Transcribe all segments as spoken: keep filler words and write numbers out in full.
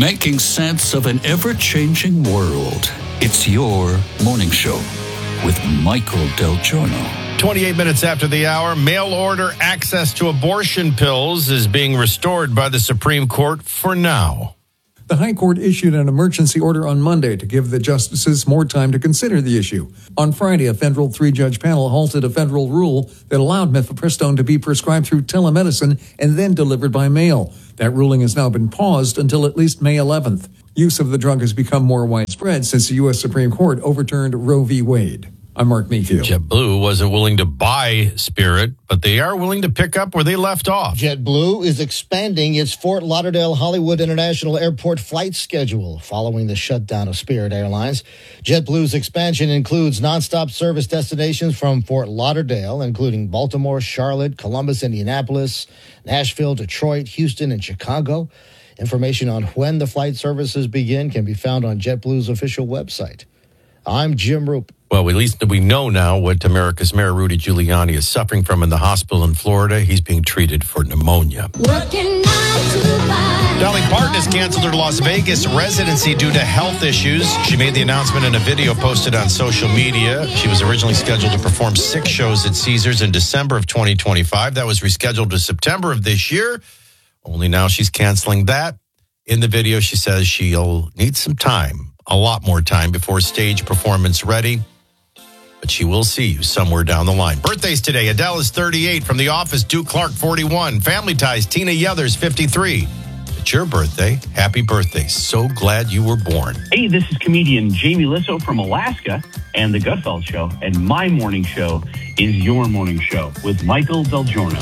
making sense of an ever-changing world. It's your morning show with Michael Del Giorno. twenty-eight minutes after the hour, mail-order access to abortion pills is being restored by the Supreme Court for now. The High Court issued an emergency order on Monday to give the justices more time to consider the issue. On Friday, a federal three-judge panel halted a federal rule that allowed mifepristone to be prescribed through telemedicine and then delivered by mail. That ruling has now been paused until at least May eleventh. Use of the drug has become more widespread since the U S Supreme Court overturned Roe v. Wade. I'm Mark Mayfield. JetBlue wasn't willing to buy Spirit, but they are willing to pick up where they left off. JetBlue is expanding its Fort Lauderdale Hollywood International Airport flight schedule following the shutdown of Spirit Airlines. JetBlue's expansion includes nonstop service destinations from Fort Lauderdale, including Baltimore, Charlotte, Columbus, Indianapolis, Nashville, Detroit, Houston, and Chicago. Information on when the flight services begin can be found on JetBlue's official website. I'm Jim Roop. Well, at least we know now what America's Mayor Rudy Giuliani is suffering from in the hospital in Florida. He's being treated for pneumonia. Working nine to five. Dolly Parton has canceled her Las Vegas residency due to health issues. She made the announcement in a video posted on social media. She was originally scheduled to perform six shows at Caesars in December of twenty twenty-five. That was rescheduled to September of this year. Only now she's canceling that. In the video, she says she'll need some time, a lot more time before stage performance ready. But she will see you somewhere down the line. Birthdays today. Adele is thirty-eight. From The Office, Duke Clark, forty-one. Family Ties, Tina Yothers, fifty-three. It's your birthday. Happy birthday. So glad you were born. Hey, this is comedian Jamie Lissow from Alaska and The Gutfeld Show. And my morning show is your morning show with Michael Del Giorno.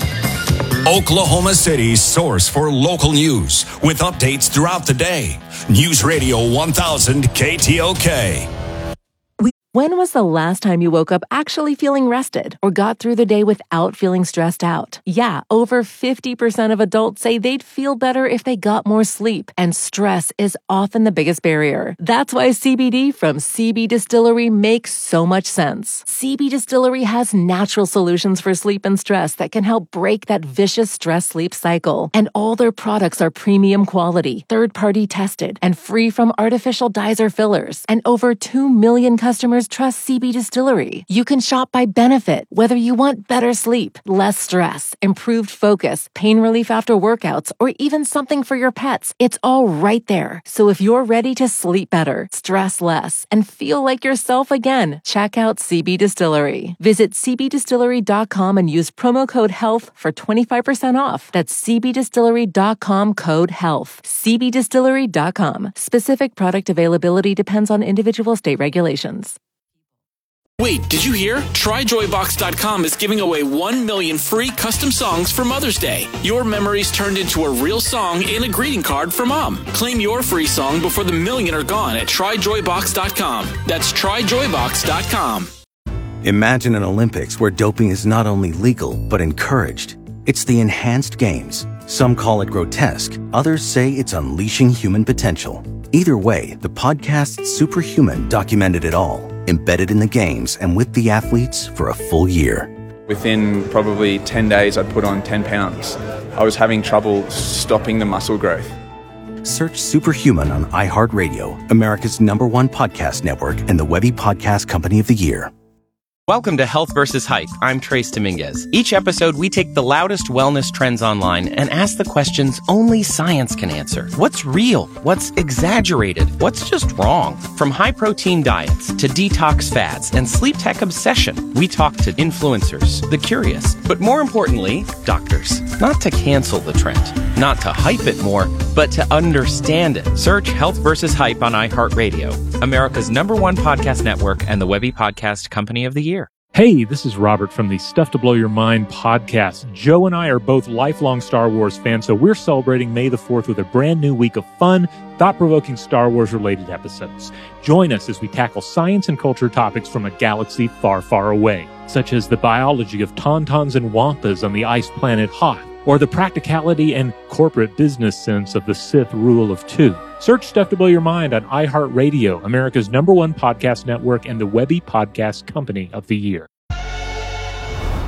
Oklahoma City's source for local news with updates throughout the day. News Radio one thousand K T O K. When was the last time you woke up actually feeling rested or got through the day without feeling stressed out? Yeah, over fifty percent of adults say they'd feel better if they got more sleep, and stress is often the biggest barrier. That's why C B D from C B Distillery makes so much sense. C B Distillery has natural solutions for sleep and stress that can help break that vicious stress-sleep cycle. And all their products are premium quality, third-party tested, and free from artificial dyes or fillers. And over two million customers trust C B Distillery. You can shop by benefit, whether you want better sleep, less stress, improved focus, pain relief after workouts, or even something for your pets. It's all right there. So if you're ready to sleep better, stress less, and feel like yourself again, check out C B Distillery. Visit c b distillery dot com and use promo code HEALTH for twenty-five percent off. That's c b distillery dot com code HEALTH. c b distillery dot com. Specific product availability depends on individual state regulations. Wait, did you hear? Try joy box dot com is giving away one million free custom songs for Mother's Day. Your memories turned into a real song and a greeting card for Mom. Claim your free song before the million are gone at try joy box dot com. That's try joy box dot com. Imagine an Olympics where doping is not only legal, but encouraged. It's the enhanced games. Some call it grotesque. Others say it's unleashing human potential. Either way, the podcast Superhuman documented it all, embedded in the games and with the athletes for a full year. Within probably ten days, I'd put on ten pounds. I was having trouble stopping the muscle growth. Search Superhuman on iHeartRadio, America's number one podcast network and the Webby Podcast Company of the Year. Welcome to Health versus Hype. I'm Trace Dominguez. Each episode, we take the loudest wellness trends online and ask the questions only science can answer. What's real? What's exaggerated? What's just wrong? From high-protein diets to detox fads and sleep tech obsession, we talk to influencers, the curious, but more importantly, doctors. Not to cancel the trend, not to hype it more, but to understand it. Search Health versus Hype on iHeartRadio, America's number one podcast network and the Webby Podcast Company of the Year. Hey, this is Robert from the Stuff to Blow Your Mind podcast. Joe and I are both lifelong Star Wars fans, so we're celebrating May the fourth with a brand new week of fun, thought-provoking Star Wars-related episodes. Join us as we tackle science and culture topics from a galaxy far, far away, such as the biology of tauntauns and wampas on the ice planet Hoth, or the practicality and corporate business sense of the Sith rule of two. Search Stuff to Blow Your Mind on iHeartRadio, America's number one podcast network and the Webby Podcast Company of the Year.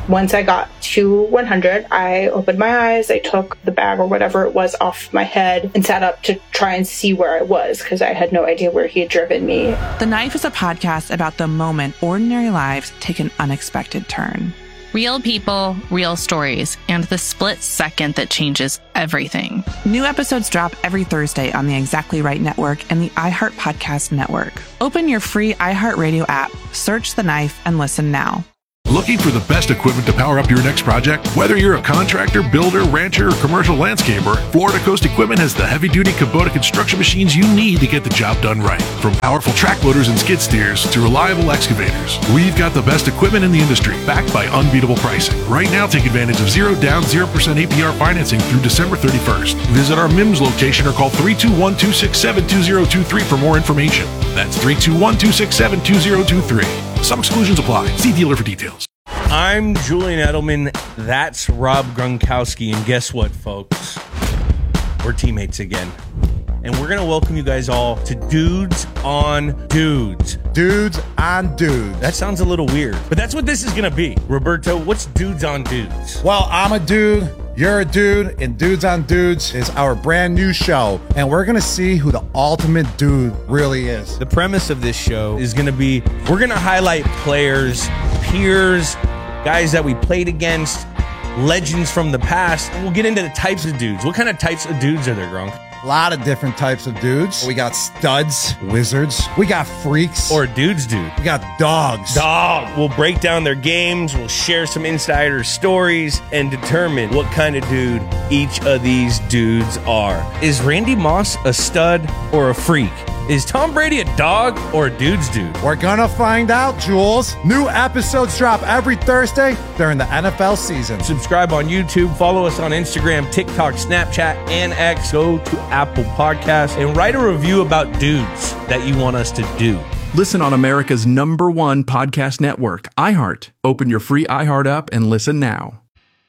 Once I got to one hundred, I opened my eyes, I took the bag or whatever it was off my head and sat up to try and see where I was because I had no idea where he had driven me. The Knife is a podcast about the moment ordinary lives take an unexpected turn. Real people, real stories, and the split second that changes everything. New episodes drop every Thursday on the Exactly Right Network and the iHeart Podcast Network. Open your free iHeartRadio app, search The Knife, and listen now. Looking for the best equipment to power up your next project? Whether you're a contractor, builder, rancher, or commercial landscaper, Florida Coast Equipment has the heavy-duty Kubota construction machines you need to get the job done right. From powerful track loaders and skid steers to reliable excavators, we've got the best equipment in the industry, backed by unbeatable pricing. Right now, take advantage of zero down, zero percent A P R financing through December thirty-first. Visit our M I M S location or call three two one, two six seven, two zero two three for more information. That's three two one, two six seven, two zero two three. Some exclusions apply. See dealer for details. I'm Julian Edelman. That's Rob Gronkowski. And guess what, folks? We're teammates again. And we're going to welcome you guys all to Dudes on Dudes. Dudes on Dudes. That sounds a little weird, but that's what this is going to be. Roberto, what's Dudes on Dudes? Well, I'm a dude. You're a dude, and Dudes on Dudes is our brand new show, and we're gonna see who the ultimate dude really is. The premise of this show is gonna be, we're gonna highlight players, peers, guys that we played against, legends from the past, and we'll get into the types of dudes. What kind of types of dudes are there, Gronk? A lot of different types of dudes. We got studs, wizards. We got freaks. Or dudes dude. We got dogs. Dog. We'll break down their games. We'll share some insider stories and determine what kind of dude each of these dudes are. Is Randy Moss a stud or a freak? Is Tom Brady a dog or a dude's dude? We're gonna find out, Jules. New episodes drop every Thursday during the N F L season. Subscribe on YouTube, follow us on Instagram, TikTok, Snapchat, and X. Go to Apple Podcasts and write a review about dudes that you want us to do. Listen on America's number one podcast network, iHeart. Open your free iHeart app and listen now.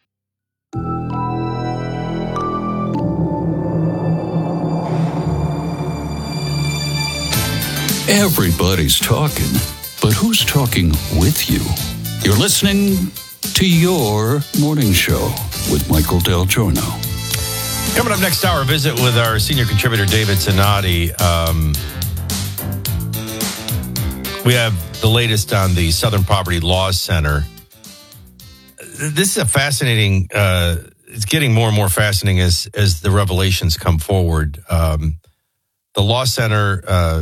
Everybody's talking, but who's talking with you? You're listening to Your Morning Show with Michael Del Giorno. Coming up next hour, a visit with our senior contributor, David Zanotti. Um, we have the latest on the Southern Poverty Law Center. This is a fascinating, uh, it's getting more and more fascinating as, as the revelations come forward. Um, the Law Center uh,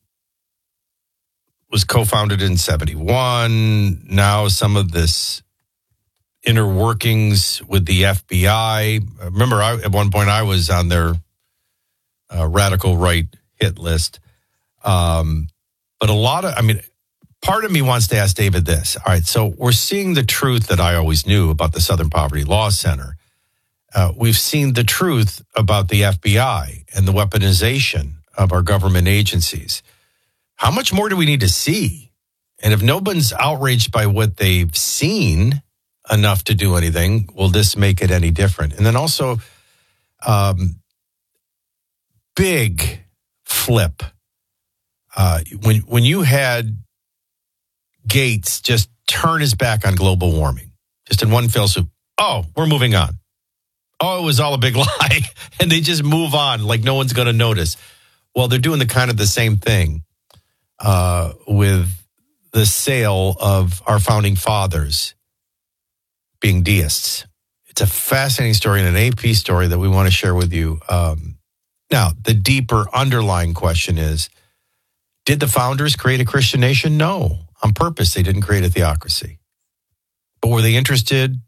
was co-founded in seventy-one. Now some of this inner workings with the F B I. Remember, I, at one point I was on their uh, radical right hit list. Um, but a lot of, I mean, part of me wants to ask David this. All right, so we're seeing the truth that I always knew about the Southern Poverty Law Center. Uh, we've seen the truth about the F B I and the weaponization of our government agencies. How much more do we need to see? And if nobody's outraged by what they've seen enough to do anything, will this make it any different? And then also, um, big flip. Uh, when when you had Gates just turn his back on global warming, just in one fell swoop. Oh, we're moving on. Oh, it was all a big lie. And they just move on like no one's going to notice. Well, they're doing the kind of the same thing uh, with the sale of our founding fathers being deists. It's a fascinating story and an A P story that we want to share with you. Um, now, the deeper underlying question is, did the founders create a Christian nation? No. On purpose, they didn't create a theocracy. But were they interested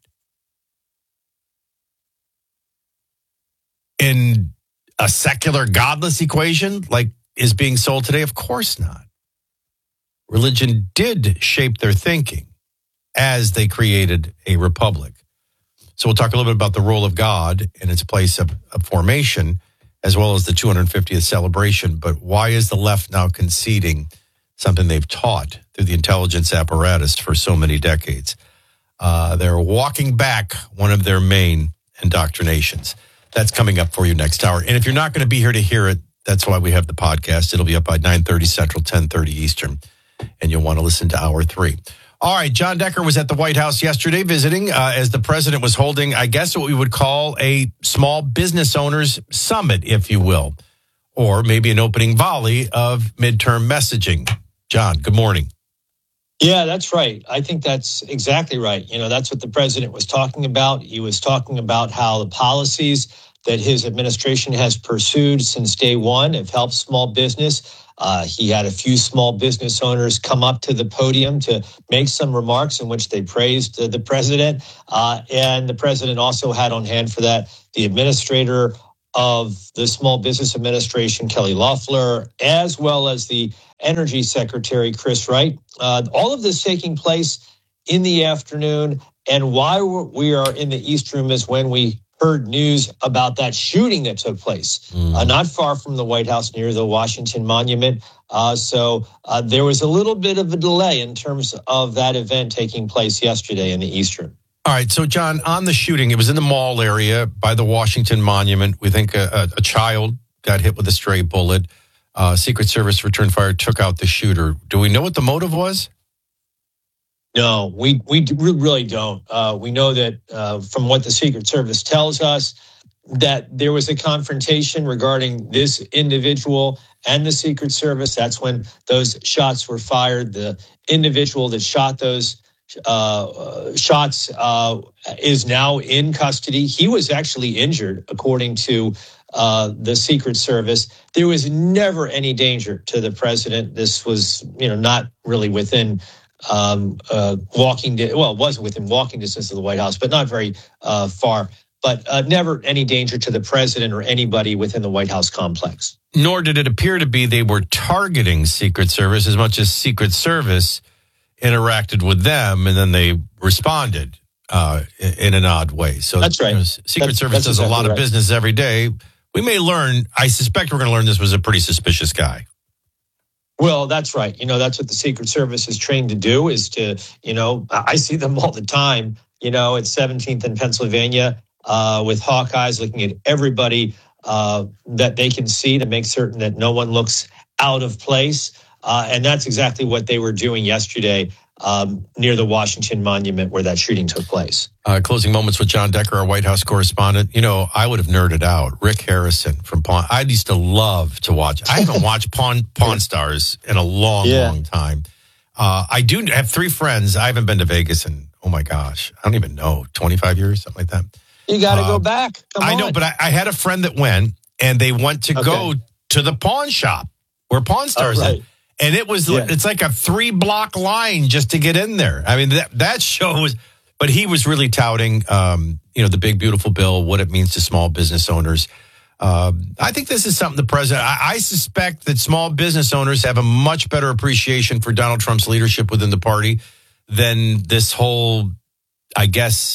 in a secular, godless equation like is being sold today? Of course not. Religion did shape their thinking as they created a republic. So we'll talk a little bit about the role of God and its place of, of formation, as well as the two hundred fiftieth celebration. But why is the left now conceding something they've taught through the intelligence apparatus for so many decades? Uh, they're walking back one of their main indoctrinations. That's coming up for you next hour. And if you're not going to be here to hear it, that's why we have the podcast. It'll be up by nine thirty Central, ten thirty Eastern, and you'll want to listen to hour three. All right, John Decker was at the White House yesterday visiting uh, as the president was holding, I guess, what we would call a small business owners summit, if you will, or maybe an opening volley of midterm messaging. John, good morning. Yeah, that's right. I think that's exactly right. You know, that's what the president was talking about. He was talking about how the policies that his administration has pursued since day one have helped small business. Uh, he had a few small business owners come up to the podium to make some remarks in which they praised uh, the president. Uh, and the president also had on hand for that the administrator of the Small Business Administration, Kelly Loeffler, as well as the Energy Secretary, Chris Wright. Uh, all of this taking place in the afternoon. And why we are in the East Room is when we heard news about that shooting that took place mm. uh, not far from the White House near the Washington Monument. Uh, so uh, there was a little bit of a delay in terms of that event taking place yesterday in the East Room. All right. So, John, on the shooting, it was in the mall area by the Washington Monument. We think a, a, a child got hit with a stray bullet. Uh, Secret Service returned fire, took out the shooter. Do we know what the motive was? No, we we really don't. Uh, we know that uh, from what the Secret Service tells us, that there was a confrontation regarding this individual and the Secret Service. That's when those shots were fired. The individual that shot those uh, shots uh, is now in custody. He was actually injured, according to uh, the Secret Service. There was never any danger to the president. This was, you know, not really within Um, uh, walking, di- well, it wasn't within walking distance of the White House, but not very uh, far. But uh, never any danger to the president or anybody within the White House complex. Nor did it appear to be they were targeting Secret Service as much as Secret Service interacted with them, and then they responded uh, in an odd way. So that's right. You know, Secret that's, Service that's does exactly a lot right. of business every day. We may learn, I suspect we're going to learn this was a pretty suspicious guy. Well, that's right. You know, that's what the Secret Service is trained to do, is to, you know, I see them all the time, you know, at seventeenth and Pennsylvania uh, with Hawkeyes looking at everybody uh, that they can see to make certain that no one looks out of place. Uh, and that's exactly what they were doing yesterday um, near the Washington Monument where that shooting took place. Uh, closing moments with John Decker, our White House correspondent. You know, I would have nerded out. Rick Harrison from Pawn. I used to love to watch. I haven't watched Pawn Pawn Stars in a long, yeah. long time. Uh, I do have three friends. I haven't been to Vegas in, oh my gosh, I don't even know, twenty-five years, something like that. You got to uh, go back. Come I on. know, but I, I had a friend that went, and they went to okay. go to the pawn shop where Pawn Stars oh, right. is. And it was, yeah. it's like a three block line just to get in there. I mean, that, that show was, but he was really touting, um, you know, the big, beautiful bill, what it means to small business owners. Um, I think this is something the president, I, I suspect that small business owners have a much better appreciation for Donald Trump's leadership within the party than this whole, I guess,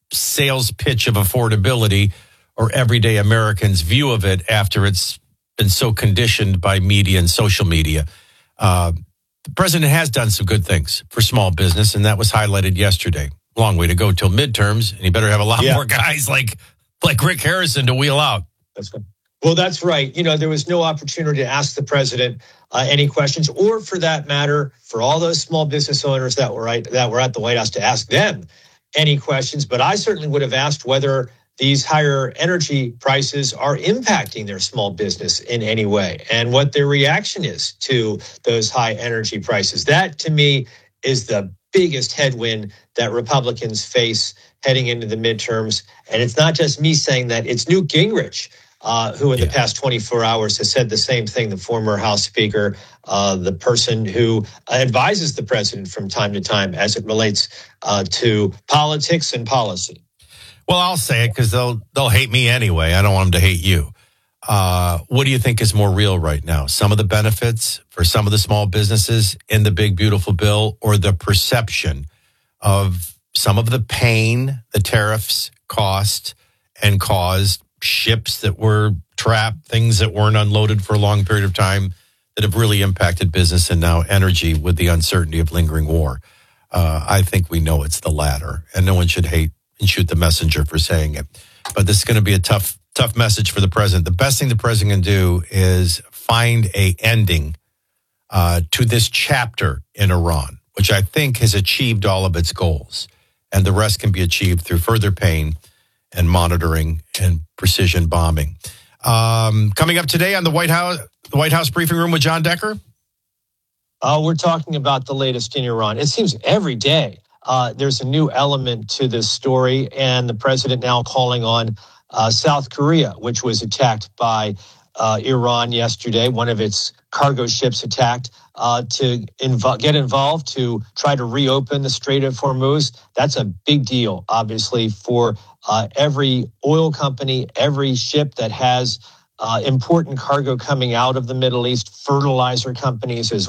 sales pitch of affordability or everyday Americans' view of it after it's been so conditioned by media and social media. Uh, the president has done some good things for small business, and that was highlighted yesterday. Long way to go till midterms, and you better have a lot yeah. more guys like like Rick Harrison to wheel out. That's good. Well, that's right. You know, there was no opportunity to ask the president uh, any questions, or for that matter, for all those small business owners that were right, that were at the White House to ask them any questions. But I certainly would have asked whether these higher energy prices are impacting their small business in any way and what their reaction is to those high energy prices. That, to me, is the biggest headwind that Republicans face heading into the midterms. And it's not just me saying that. It's Newt Gingrich, uh, who in yeah. the past twenty-four hours has said the same thing, the former House Speaker, uh, the person who advises the president from time to time as it relates uh, to politics and policy. Well, I'll say it because they'll they'll hate me anyway. I don't want them to hate you. Uh, what do you think is more real right now? Some of the benefits for some of the small businesses in the big, beautiful bill, or the perception of some of the pain the tariffs cost and caused, ships that were trapped, things that weren't unloaded for a long period of time that have really impacted business and now energy with the uncertainty of lingering war? Uh, I think we know it's the latter, and no one should hate and shoot the messenger for saying it. But this is going to be a tough, tough message for the president. The best thing the president can do is find a ending uh, to this chapter in Iran. which I think has achieved all of its goals. And the rest can be achieved through further pain and monitoring and precision bombing. Um, coming up today on the White House, the White House briefing room with John Decker. Uh, we're talking about the latest in Iran. It seems every day uh, there's a new element to this story, and the president now calling on uh, South Korea, which was attacked by uh, Iran yesterday, one of its cargo ships attacked, uh, to invo- get involved to try to reopen the Strait of Hormuz. That's a big deal, obviously, for uh, every oil company, every ship that has uh, important cargo coming out of the Middle East, fertilizer companies as